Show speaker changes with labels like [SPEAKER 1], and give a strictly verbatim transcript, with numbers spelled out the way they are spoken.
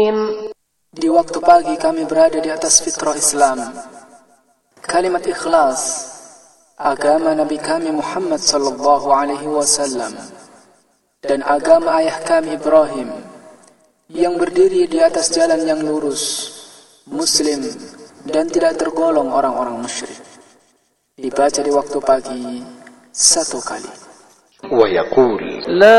[SPEAKER 1] Di waktu pagi kami berada di atas fitrah Islam, kalimat ikhlas, agama Nabi kami Muhammad sallallahu alaihi wasallam, dan agama ayah kami Ibrahim, yang berdiri di atas jalan yang lurus, muslim, dan tidak tergolong orang-orang musyrik. Dibaca di waktu pagi satu kali.
[SPEAKER 2] ويقول